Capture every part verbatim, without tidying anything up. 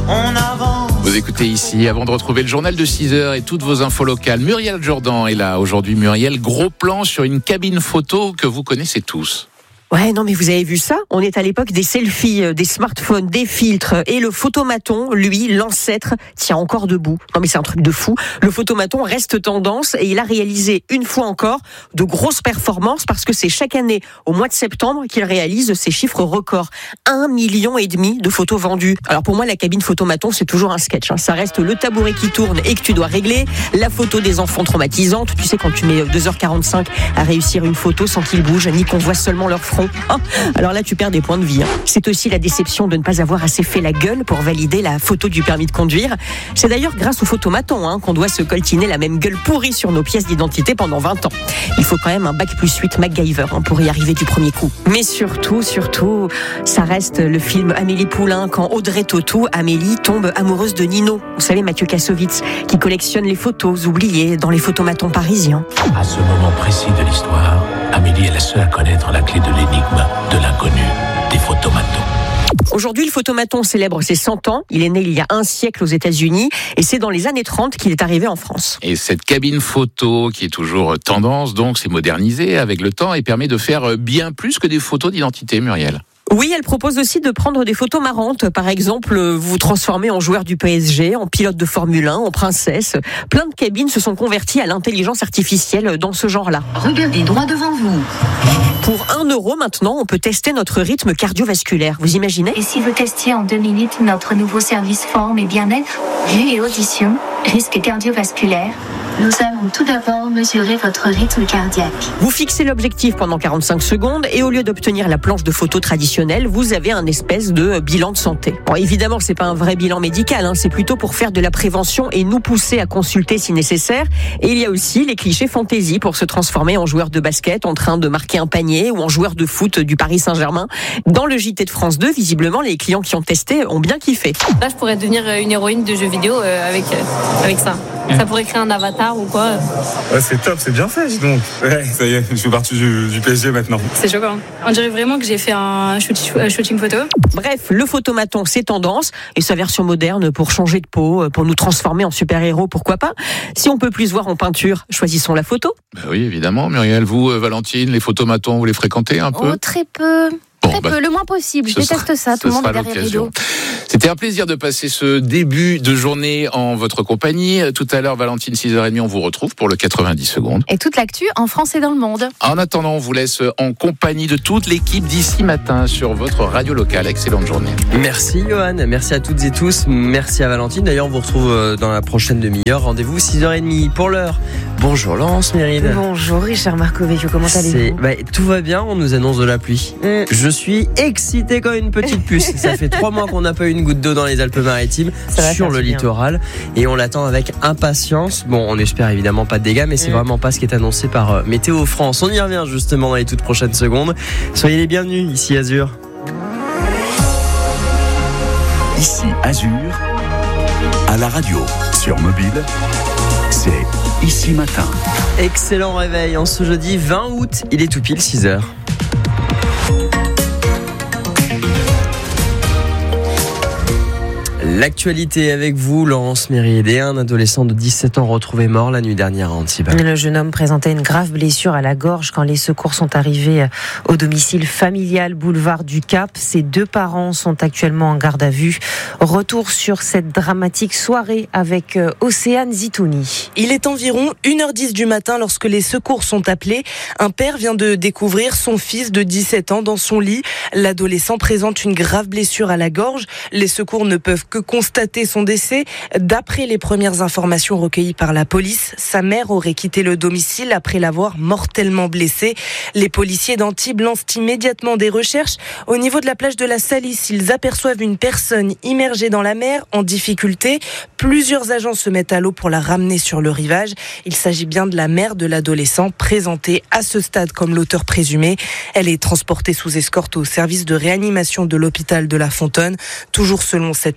on avance. Vous écoutez ici, avant de retrouver le journal de six heures et toutes vos infos locales, Muriel Jourdan est là aujourd'hui. Muriel, gros plan sur une cabine photo que vous connaissez tous. Ouais, non, mais vous avez vu ça ? On est à l'époque des selfies, des smartphones, des filtres. Et le photomaton, lui, l'ancêtre, tient encore debout. Non, mais c'est un truc de fou. Le photomaton reste tendance et il a réalisé une fois encore de grosses performances parce que c'est chaque année, au mois de septembre, qu'il réalise ces chiffres records. Un million et demi de photos vendues. Alors pour moi, la cabine photomaton, c'est toujours un sketch. Hein. Ça reste le tabouret qui tourne et que tu dois régler. La photo des enfants traumatisante. Tu sais, quand tu mets deux heures quarante-cinq à réussir une photo sans qu'ils bougent, ni qu'on voit seulement leur front. Oh, alors là, tu perds des points de vie. Hein. C'est aussi la déception de ne pas avoir assez fait la gueule pour valider la photo du permis de conduire. C'est d'ailleurs grâce au photomaton hein, qu'on doit se coltiner la même gueule pourrie sur nos pièces d'identité pendant vingt ans. Il faut quand même un bac plus huit MacGyver hein, pour y arriver du premier coup. Mais surtout, surtout, ça reste le film Amélie Poulain quand Audrey Tautou, Amélie, tombe amoureuse de Nino. Vous savez, Mathieu Kassovitz, qui collectionne les photos oubliées dans les photomatons parisiens. À ce moment précis de l'histoire, Amélie est la seule à connaître la clé de l'énigme de l'inconnu des photomatons. Aujourd'hui, le photomaton célèbre ses cent ans. Il est né il y a un siècle aux États-Unis et c'est dans les années trente qu'il est arrivé en France. Et cette cabine photo qui est toujours tendance, donc c'est modernisé avec le temps et permet de faire bien plus que des photos d'identité, Muriel. Oui, elle propose aussi de prendre des photos marrantes. Par exemple, vous vous transformez en joueur du P S G, en pilote de Formule un, en princesse. Plein de cabines se sont converties à l'intelligence artificielle dans ce genre-là. Regardez droit devant vous. Pour un euro maintenant, on peut tester notre rythme cardiovasculaire. Vous imaginez ? Et si vous testiez en deux minutes notre nouveau service forme et bien-être, vue et audition, risque cardiovasculaire, nous allons tout d'abord mesurer votre rythme cardiaque. Vous fixez l'objectif pendant quarante-cinq secondes et au lieu d'obtenir la planche de photo traditionnelle, vous avez un espèce de bilan de santé. Bon, évidemment, c'est pas un vrai bilan médical, hein, c'est plutôt pour faire de la prévention et nous pousser à consulter si nécessaire. Et il y a aussi les clichés fantaisie pour se transformer en joueur de basket en train de marquer un panier ou en joueur de foot du Paris Saint-Germain. Dans le J T de France deux, visiblement, les clients qui ont testé ont bien kiffé. Là, je pourrais devenir une héroïne de jeux vidéo euh, avec, euh, avec ça. Ça pourrait créer un avatar ou quoi. Ouais, c'est top, c'est bien fait, dis donc. Ouais, ça y est, je fais partie du, du P S G maintenant. C'est choquant. On dirait vraiment que j'ai fait un shoot, shooting photo. Bref, le photomaton, c'est tendance. Et sa version moderne pour changer de peau, pour nous transformer en super-héros, pourquoi pas. Si on peut plus se voir en peinture, choisissons la photo. Bah oui, évidemment, Muriel. Vous, euh, Valentine, les photomatons, vous les fréquentez un peu ? Oh, très peu. Bon, Très bah, peu, le moins possible. Je déteste sera, ça, tout le monde est derrière les l'occasion. rideaux. C'était un plaisir de passer ce début de journée en votre compagnie. Tout à l'heure, Valentine, six heures trente, on vous retrouve pour le quatre-vingt-dix secondes. Et toute l'actu en France et dans le monde. En attendant, on vous laisse en compagnie de toute l'équipe d'ici matin sur votre radio locale. Excellente journée. Merci Johan, merci à toutes et tous, merci à Valentine. D'ailleurs, on vous retrouve dans la prochaine demi-heure. Rendez-vous six heures trente pour l'heure. Bonjour Laurence Méride. Bonjour Richard Marcovecchio, comment allez-vous ? bah, Tout va bien, on nous annonce de la pluie. Mmh. Je suis excité comme une petite puce. Ça fait trois mois qu'on n'a pas eu une goutte d'eau dans les Alpes-Maritimes, sur le littoral, et on l'attend avec impatience. Bon, on espère évidemment pas de dégâts, mais c'est mmh. vraiment pas ce qui est annoncé par euh, Météo France. On y revient justement dans les toutes prochaines secondes. Soyez les bienvenus, ici Azur. Ici Azur, à la radio, sur mobile, c'est Ici Matin. Excellent réveil en ce jeudi vingt août, il est tout pile six heures. L'actualité avec vous, Laurence Méride, et un adolescent de dix-sept ans retrouvé mort la nuit dernière à Antibes. Le jeune homme présentait une grave blessure à la gorge quand les secours sont arrivés au domicile familial boulevard du Cap. Ses deux parents sont actuellement en garde à vue. Retour sur cette dramatique soirée avec Océane Zitouni. Il est environ une heure dix du matin lorsque les secours sont appelés. Un père vient de découvrir son fils de dix-sept ans dans son lit. L'adolescent présente une grave blessure à la gorge. Les secours ne peuvent que constater son décès. D'après les premières informations recueillies par la police, sa mère aurait quitté le domicile après l'avoir mortellement blessé. Les policiers d'Antibes lancent immédiatement des recherches. Au niveau de la plage de la Salisse, ils aperçoivent une personne immergée dans la mer en difficulté. Plusieurs agents se mettent à l'eau pour la ramener sur le rivage. Il s'agit bien de la mère de l'adolescent, présentée à ce stade comme l'auteur présumé. Elle est transportée sous escorte au service de réanimation de l'hôpital de La Fontaine. Toujours selon cette même source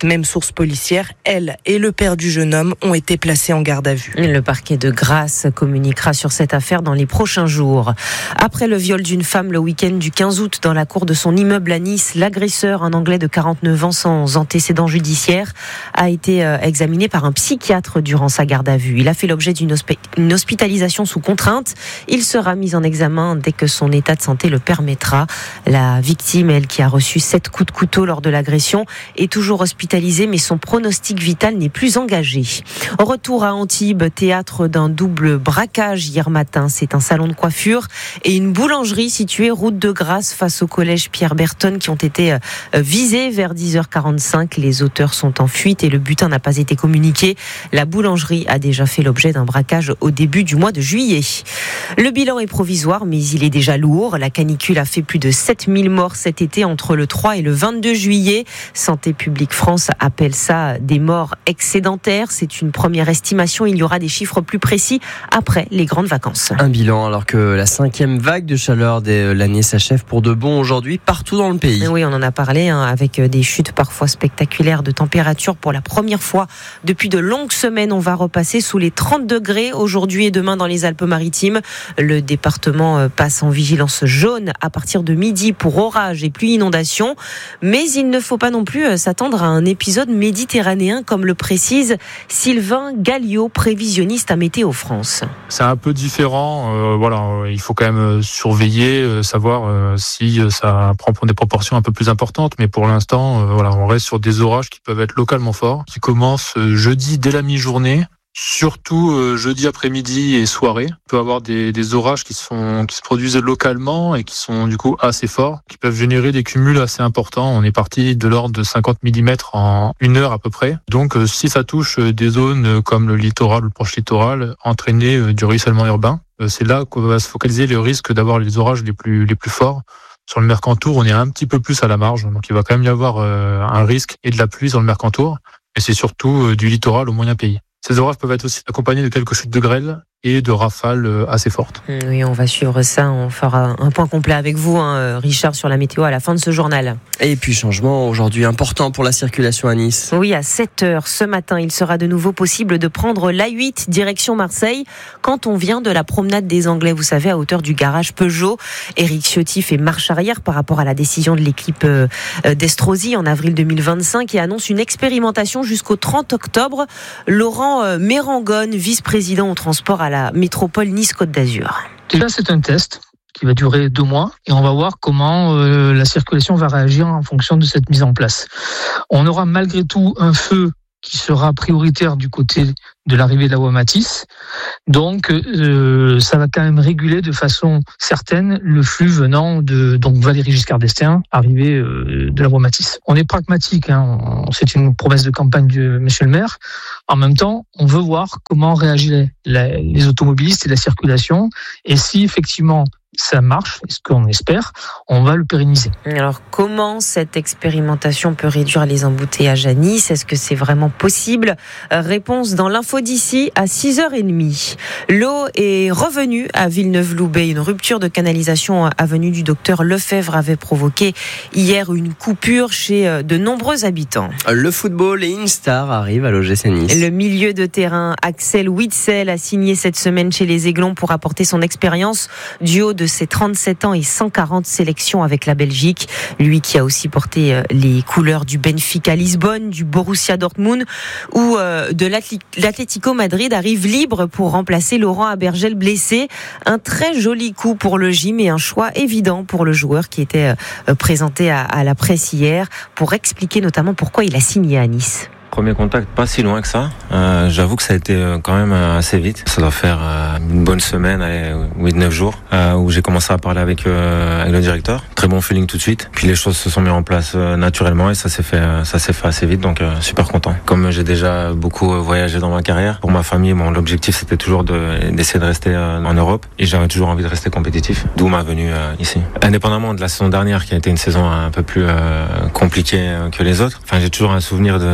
sources policières, elle et le père du jeune homme ont été placés en garde à vue. Le parquet de Grasse communiquera sur cette affaire dans les prochains jours. Après le viol d'une femme le week-end du quinze août dans la cour de son immeuble à Nice, l'agresseur, un Anglais de quarante-neuf ans sans antécédent judiciaire, a été examiné par un psychiatre durant sa garde à vue. Il a fait l'objet d'une hospi- une hospitalisation sous contrainte. Il sera mis en examen dès que son état de santé le permettra. La victime, elle qui a reçu sept coups de couteau lors de l'agression, est toujours hospitalisée, mais son pronostic vital n'est plus engagé. Retour à Antibes, théâtre d'un double braquage hier matin. C'est un salon de coiffure et une boulangerie située route de Grasse face au collège Pierre Berton qui ont été visés vers dix heures quarante-cinq. Les auteurs sont en fuite et le butin n'a pas été communiqué. La boulangerie a déjà fait l'objet d'un braquage au début du mois de juillet. Le bilan est provisoire, mais il est déjà lourd. La canicule a fait plus de sept mille morts cet été entre le trois et le vingt-deux juillet. Santé publique France appelle ça des morts excédentaires. C'est une première estimation. Il y aura des chiffres plus précis après les grandes vacances. Un bilan alors que la cinquième vague de chaleur de l'année s'achève pour de bon aujourd'hui partout dans le pays. Oui, on en a parlé hein, avec des chutes parfois spectaculaires de température pour la première fois depuis de longues semaines. On va repasser sous les trente degrés aujourd'hui et demain dans les Alpes-Maritimes. Le département passe en vigilance jaune à partir de midi pour orage et pluie inondation. Mais il ne faut pas non plus s'attendre à un épisode méditerranéen comme le précise Sylvain Galliot, prévisionniste à Météo France. C'est un peu différent. Euh, voilà, il faut quand même surveiller, euh, savoir euh, si ça prend pour des proportions un peu plus importantes. Mais pour l'instant, euh, voilà, on reste sur des orages qui peuvent être localement forts, qui commencent euh, jeudi dès la mi-journée. Surtout euh, jeudi après-midi et soirée, on peut avoir des, des orages qui sont qui se produisent localement et qui sont du coup assez forts, qui peuvent générer des cumuls assez importants. On est parti de l'ordre de cinquante millimètres en une heure à peu près. Donc euh, si ça touche des zones comme le littoral ou le proche littoral, entraîner euh, du ruissellement urbain, euh, c'est là qu'on va se focaliser le risque d'avoir les orages les plus les plus forts. Sur le Mercantour, on est un petit peu plus à la marge, donc il va quand même y avoir euh, un risque et de la pluie sur le Mercantour, et c'est surtout euh, du littoral au moyen pays. Ces orages peuvent être aussi accompagnés de quelques chutes de grêle et de rafales assez fortes. Oui, on va suivre ça. On fera un point complet avec vous, hein, Richard, sur la météo à la fin de ce journal. Et puis, changement aujourd'hui important pour la circulation à Nice. Oui, à sept heures ce matin, il sera de nouveau possible de prendre l'A huit direction Marseille quand on vient de la promenade des Anglais, vous savez, à hauteur du garage Peugeot. Éric Ciotti fait marche arrière par rapport à la décision de l'équipe d'Estrosi en avril deux mille vingt-cinq et annonce une expérimentation jusqu'au trente octobre. Laurent Mérangone, vice-président au transport à la métropole Nice-Côte d'Azur. Déjà, c'est un test qui va durer deux mois et on va voir comment euh, la circulation va réagir en fonction de cette mise en place. On aura malgré tout un feu qui sera prioritaire du côté de l'arrivée de la voie Matisse. Donc, euh, ça va quand même réguler de façon certaine le flux venant de donc Valéry Giscard d'Estaing, arrivée euh, de la voie Matisse. On est pragmatique, hein, c'est une promesse de campagne de Monsieur le maire. En même temps, on veut voir comment réagiraient la, les automobilistes et la circulation, et si effectivement ça marche, ce qu'on espère, on va le pérenniser. Alors, comment cette expérimentation peut réduire les embouteillages à Nice ? Est-ce que c'est vraiment possible ? Réponse dans l'info d'ici à six heures trente. L'eau est revenue à Villeneuve-Loubet. Une rupture de canalisation avenue du docteur Lefebvre avait provoqué hier une coupure chez de nombreux habitants. Le football et une star arrivent à l'O G C Nice. Le milieu de terrain Axel Witsel a signé cette semaine chez les Aiglons pour apporter son expérience du haut de ses trente-sept ans et cent quarante sélections avec la Belgique. Lui qui a aussi porté les couleurs du Benfica Lisbonne, du Borussia Dortmund ou de l'Atlético Madrid arrive libre pour remplacer Laurent Abergel blessé. Un très joli coup pour le gym et un choix évident pour le joueur qui était présenté à la presse hier pour expliquer notamment pourquoi il a signé à Nice. Premier contact, pas si loin que ça. Euh, j'avoue que ça a été quand même assez vite. Ça doit faire euh, une bonne semaine, allez, huit neuf jours, euh, où j'ai commencé à parler avec, euh, avec le directeur. Très bon feeling tout de suite. Puis les choses se sont mises en place euh, naturellement et ça s'est fait, euh, ça s'est fait assez vite, donc euh, super content. Comme j'ai déjà beaucoup voyagé dans ma carrière, pour ma famille, bon, l'objectif c'était toujours de, d'essayer de rester euh, en Europe et j'avais toujours envie de rester compétitif, d'où ma venue euh, ici. Indépendamment de la saison dernière qui a été une saison un peu plus euh, compliquée que les autres, enfin j'ai toujours un souvenir de, de Nice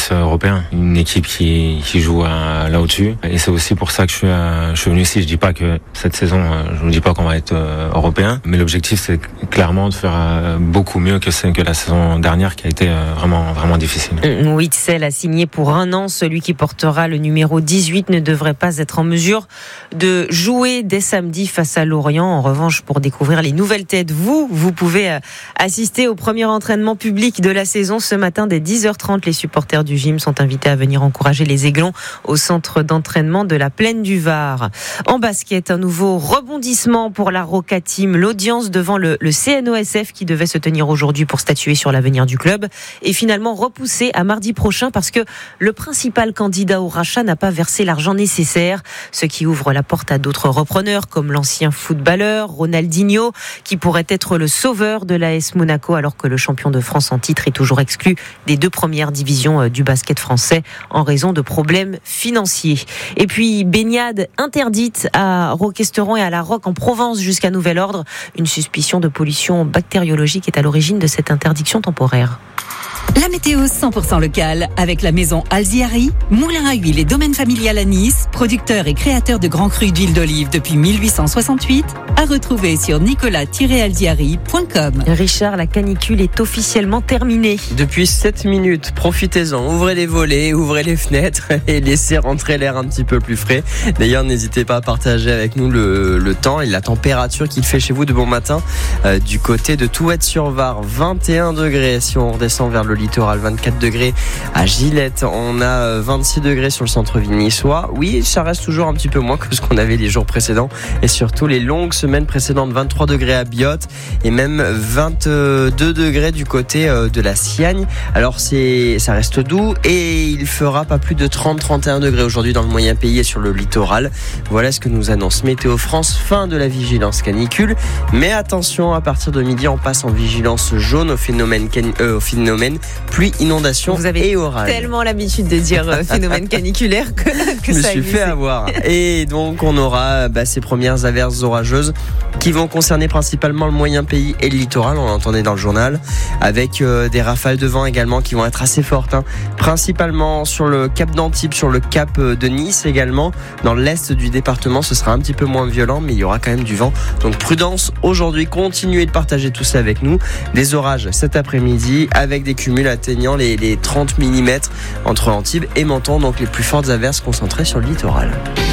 vice européen, une équipe qui, qui joue à, là au-dessus. Et c'est aussi pour ça que je suis, à, je suis venu ici. Je dis pas que cette saison, je vous dis pas qu'on va être euh, européen, mais l'objectif c'est clairement de faire euh, beaucoup mieux que, que la saison dernière qui a été euh, vraiment, vraiment difficile. Witsel a signé pour un an. Celui qui portera le numéro dix-huit ne devrait pas être en mesure de jouer dès samedi face à Lorient. En revanche, pour découvrir les nouvelles têtes, vous, vous pouvez assister au premier entraînement public de la saison ce matin dès dix heures trente. Les supporters du gym sont invités à venir encourager les Aiglons au centre d'entraînement de la Plaine du Var. En basket, un nouveau rebondissement pour la Roca Team. L'audience devant le, le C N O S F qui devait se tenir aujourd'hui pour statuer sur l'avenir du club est finalement repoussée à mardi prochain parce que le principal candidat au rachat n'a pas versé l'argent nécessaire, ce qui ouvre la porte à d'autres repreneurs comme l'ancien footballeur Ronaldinho qui pourrait être le sauveur de l'A S Monaco alors que le champion de France en titre est toujours exclu des deux premières divisions du basket français en raison de problèmes financiers. Et puis baignade interdite à Roquesteron et à la Roque en Provence jusqu'à nouvel ordre. Une suspicion de pollution bactériologique est à l'origine de cette interdiction temporaire. La météo cent pour cent locale avec la maison Alziari, moulin à huile et domaine familial à Nice, producteur et créateur de grands crus d'huile d'olive depuis mille huit cent soixante-huit, à retrouver sur nicolas tiret alziari point com. Richard, la canicule est officiellement terminée. Depuis sept minutes, profitez-en, ouvrez les volets, ouvrez les fenêtres et laissez rentrer l'air un petit peu plus frais. D'ailleurs, n'hésitez pas à partager avec nous le, le temps et la température qu'il fait chez vous de bon matin. Euh, du côté de Touette-sur-Var, vingt et un degrés. Si on redescend vers le littoral, vingt-quatre degrés à Gillette, on a vingt-six degrés sur le centre-ville niçois. Oui, ça reste toujours un petit peu moins que ce qu'on avait les jours précédents et surtout les longues semaines précédentes, vingt-trois degrés à Biot et même vingt-deux degrés du côté de la Siagne. Alors c'est, ça reste doux et il fera pas plus de trente à trente et un degrés aujourd'hui dans le moyen pays et sur le littoral. Voilà ce que nous annonce Météo France, fin de la vigilance canicule. Mais attention, à partir de midi, on passe en vigilance jaune au phénomène, can... euh, au phénomène pluie, inondation et orage. Tellement l'habitude de dire euh, phénomène caniculaire que, que Je me ça suis fait avoir. Et donc on aura bah, ces premières averses orageuses qui vont concerner principalement le moyen pays et le littoral, on l'entendait dans le journal, avec euh, des rafales de vent également qui vont être assez fortes, hein. Principalement sur le cap d'Antibes, sur le cap de Nice également. Dans l'est du département, ce sera un petit peu moins violent, mais il y aura quand même du vent. Donc prudence aujourd'hui, continuez de partager tout ça avec nous. Des orages cet après-midi avec des cumuls atteignant les, les trente millimètres entre Antibes et Menton, donc les plus fortes averses concentrées sur le littoral.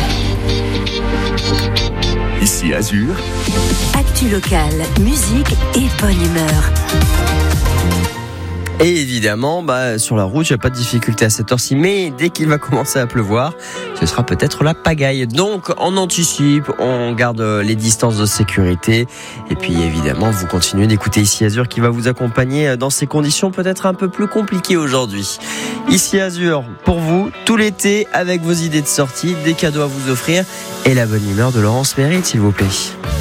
Ici Azur. Actu locale, musique et bonne humeur. Et évidemment, bah, sur la route, il n'y a pas de difficulté à cette heure-ci, mais dès qu'il va commencer à pleuvoir, ce sera peut-être la pagaille. Donc, on anticipe, on garde les distances de sécurité. Et puis, évidemment, vous continuez d'écouter Ici Azur qui va vous accompagner dans ces conditions peut-être un peu plus compliquées aujourd'hui. Ici Azur, pour vous, tout l'été, avec vos idées de sortie, des cadeaux à vous offrir et la bonne humeur de Laurence Mérite, s'il vous plaît.